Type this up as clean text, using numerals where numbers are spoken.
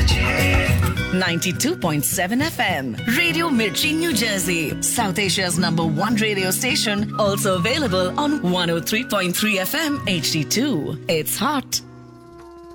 92.7 FM. Radio Mirchi, New Jersey. South Asia's #1 radio station. Also available on 103.3 FM HD2. It's hot.